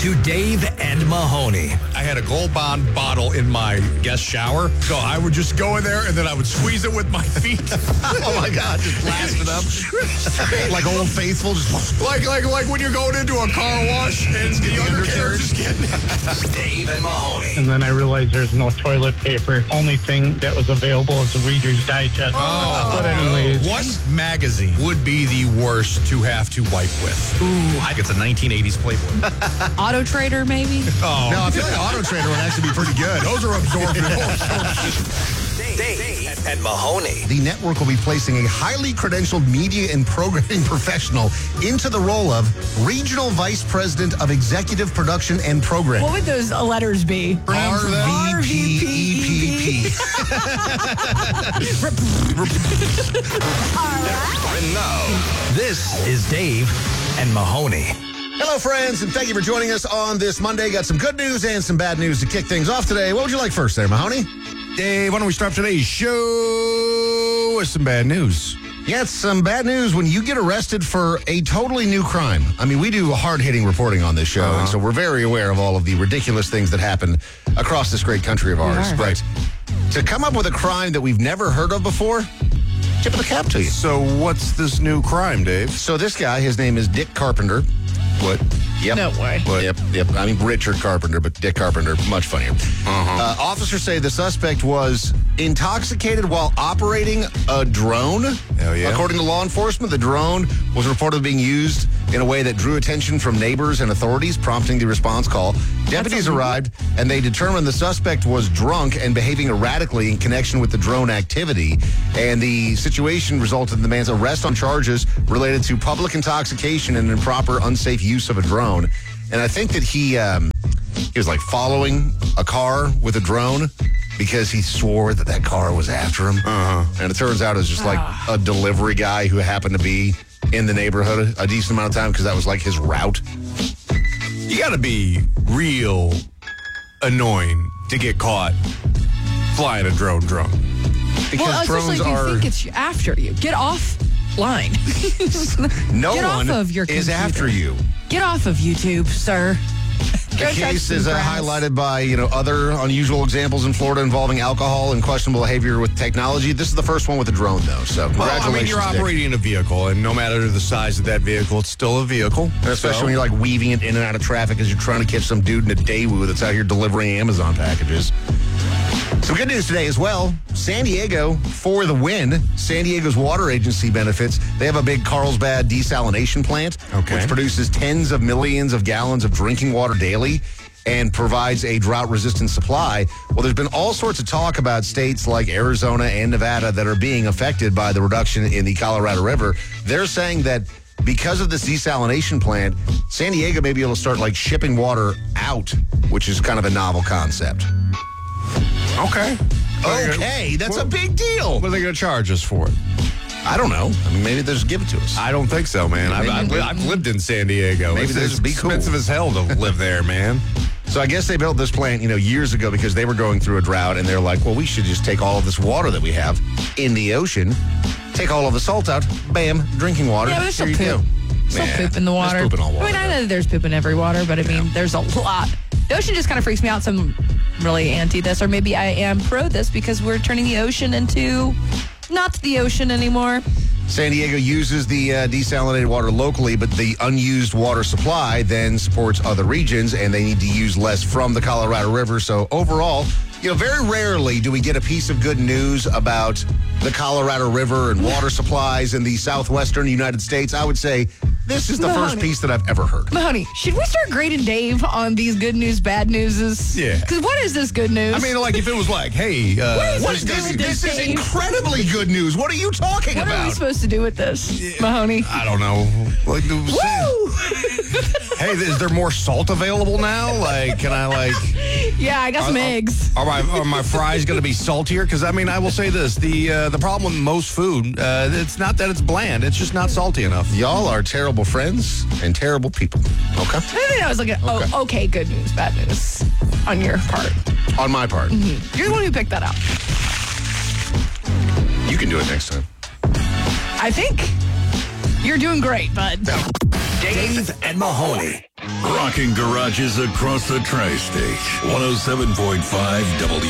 to Dave and Mahoney. I had a Gold Bond bottle in my guest shower, so I would just go in there and then I would squeeze it with my feet. Oh my God, just blast it up. Like Old Faithful, just like when you're going into a car wash and the undercarriage is getting Dave and Mahoney. And then I realized there's no toilet paper. Only thing that was available is the Reader's Digest. But anyways. What magazine would be the worst to have to wipe with? Ooh, I think it's a 1980s Playboy. Auto Trader, maybe? Oh, no, I feel like Auto Trader would actually be pretty good. Those are absorbent. Dave and Mahoney. The network will be placing a highly credentialed media and programming professional into the role of Regional Vice President of Executive Production and Programming. What would those letters be? RVPEPP. And now, this is Dave and Mahoney. Hello, friends, and thank you for joining us on this Monday. Got some good news and some bad news to kick things off today. What would you like first there, Mahoney? Dave, why don't we start today's show with some bad news? Yeah, it's some bad news when you get arrested for a totally new crime. I mean, we do hard-hitting reporting on this show, and so we're very aware of all of the ridiculous things that happen across this great country of ours. But to come up with a crime that we've never heard of before, tip of the cap to you. So what's this new crime, Dave? So this guy, his name is Dick Carpenter. What? Yep. No way. What? Yep. I mean, Richard Carpenter, but Dick Carpenter, much funnier. Officers say the suspect was intoxicated while operating a drone. Hell yeah. According to law enforcement, the drone was reportedly being used in a way that drew attention from neighbors and authorities, prompting the response call. Deputies arrived, and they determined the suspect was drunk and behaving erratically in connection with the drone activity. And the situation resulted in the man's arrest on charges related to public intoxication and improper, unsafe use of a drone. And I think that he was like following a car with a drone because he swore that car was after him. And it turns out it was just like a delivery guy who happened to be in the neighborhood a decent amount of time because that was like his route. You got to be real annoying to get caught flying a drone drunk. Because Well, especially drones if you are... think it's after you. Get off line. No Get one off of your is computer. after you. Get off of YouTube, sir. The Go touch case some is grass. highlighted by, other unusual examples in Florida involving alcohol and questionable behavior with technology. This is the first one with a drone, though. So, congratulations. Well, I mean, you're Dick. operating a vehicle, and no matter the size of that vehicle, it's still a vehicle. And especially when you're like weaving it in and out of traffic as you're trying to catch some dude in a Daewoo that's out here delivering Amazon packages. Some good news today as well. San Diego for the win. San Diego's water agency benefits. They have a big Carlsbad desalination plant, which produces tens of millions of gallons of drinking water daily and provides a drought-resistant supply. Well, there's been all sorts of talk about states like Arizona and Nevada that are being affected by the reduction in the Colorado River. They're saying that because of this desalination plant, San Diego may be able to start like shipping water out, which is kind of a novel concept. Okay. Okay, that's a big deal. What are they going to charge us for it? I don't know. I mean, maybe they'll just give it to us. I don't think so, man. I've lived in San Diego. Maybe It's this would be cool. expensive as hell to live there, man. So I guess they built this plant, years ago because they were going through a drought, and they're like, well, we should just take all of this water that we have in the ocean, take all of the salt out, bam, drinking water. Yeah, but there's still Here you poop. go. Still Nah, poop in the water. There's poop in all water. I mean, I know that there's poop in every water, but I mean, there's a lot. The ocean just kind of freaks me out, so I'm really anti this, or maybe I am pro this because we're turning the ocean into not the ocean anymore. San Diego uses the desalinated water locally, but the unused water supply then supports other regions, and they need to use less from the Colorado River. So overall, very rarely do we get a piece of good news about the Colorado River and water supplies in the southwestern United States. I would say this is the first piece that I've ever heard. Mahoney, should we start grading Dave on these good news, bad newses? Yeah. Because what is this good news? I mean, like, if it was like, hey, This is incredibly good news. What are you talking what about? are we supposed to do with this, Mahoney? I don't know. Like, Woo! hey, is there more salt available now? Like, can I Yeah, I got some eggs. Are my fries going to be saltier? Because I mean, I will say this: the problem with most food, it's not that it's bland; it's just not salty enough. Y'all are terrible friends and terrible people. Okay. I think that was like okay, good news, bad news on your part. On my part. You're the one who picked that out. You can do it next time. I think you're doing great, bud. Dave and Mahoney. Rocking garages across the tri-state. 107.5 W.